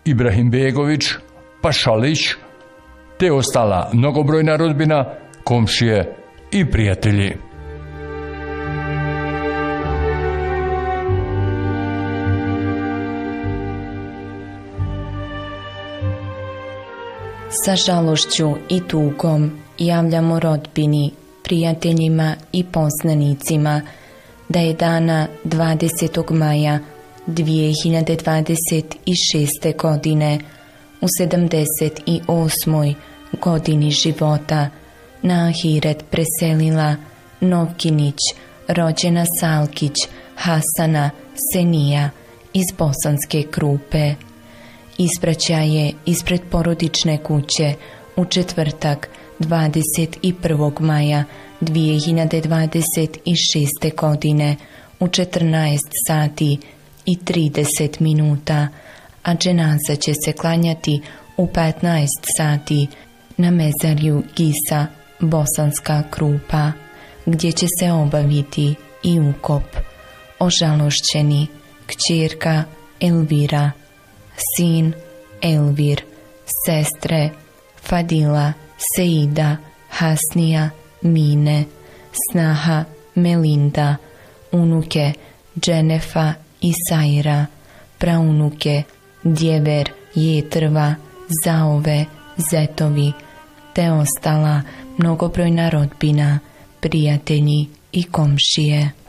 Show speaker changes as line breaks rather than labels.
Ibrahimbegović, Pašalić, te ostala mnogobrojna rodbina, komšije i prijatelji.
Sa žalošću i tugom javljamo rodbini, prijateljima i poznanicima da je dana 20. maja 2026. godine u 78. godini života na ahiret preselila Novkinić, rođena Salkić Hasana Senija iz Bosanske Krupe. Ispraća je ispred porodične kuće u četvrtak 21. maja 2026. godine u 14 sati i 30 minuta, a dženaza će se klanjati u 15 sati na mezarju Gisa, Bosanska Krupa, gdje će se obaviti i ukop. Ožalošćeni kćerka Elvira, sin Elvir, sestre Fadila, Seida, Hasnija, Mine, snaha Melinda, unuke Dženefa i Sajra, praunuke Djever, Jetrva, Zaove, Zetovi, te ostala mnogobrojna rodbina, prijatelji i komšije.